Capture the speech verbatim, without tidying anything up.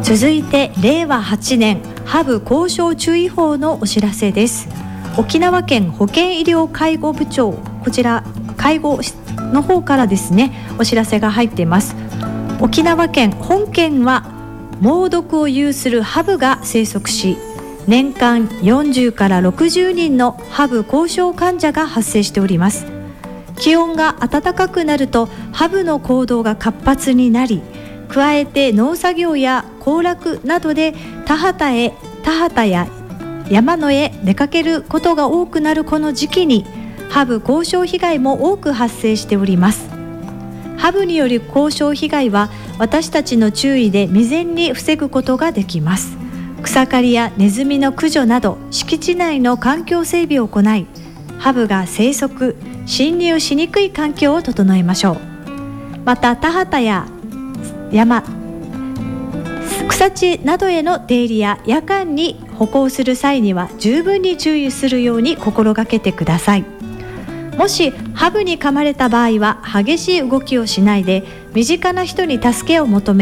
続いてれいわはちねんハブ交渉注意報のお知らせです。沖縄県保健医療介護部長、こちら介護の方からですね、お知らせが入っています。沖縄県本県は猛毒を有するハブが生息し、年間よんじゅうからろくじゅうにんのハブ交渉患者が発生しております。気温が暖かくなるとハブの行動が活発になり、加えて農作業や行楽などで田畑へ田畑や山野へ出かけることが多くなるこの時期にハブ交渉被害も多く発生しております。ハブによる交渉被害は私たちの注意で未然に防ぐことができます。草刈りやネズミの駆除など敷地内の環境整備を行い、ハブが生息侵入しにくい環境を整えましょう。また田畑や山、草地などへの出入りや夜間に歩行する際には十分に注意するように心がけてください。もしハブに噛まれた場合は激しい動きをしないで身近な人に助けを求め